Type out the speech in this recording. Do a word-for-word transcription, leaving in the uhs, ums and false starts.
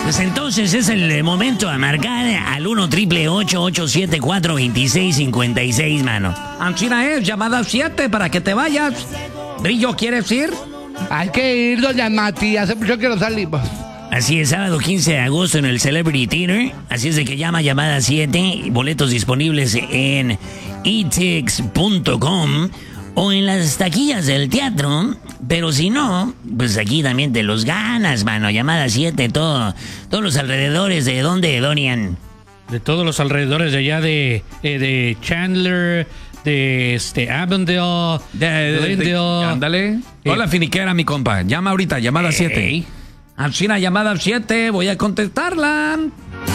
Pues entonces es el momento de marcar al uno triple ocho ocho siete cuatro dos seis cinco seis, mano. Ancina es, llamada siete para que te vayas. Brillo, ¿quieres ir? Hay que ir, doña Mati, hace mucho que no salimos. Así es, sábado quince de agosto en el Celebrity Theater. Así es de que llama llamada siete. Boletos disponibles en e tix punto com o en las taquillas del teatro. Pero si no, pues aquí también te los ganas, mano. Llamada siete, todo, todos los alrededores de dónde, Dorian. De todos los alrededores de allá de, eh, de Chandler, de este Avondale, De, de, de, Glendale. ándale. Hola, finiquera, mi compa. Llama ahorita, llamada siete. Ancina, llamada siete, voy a contestarla.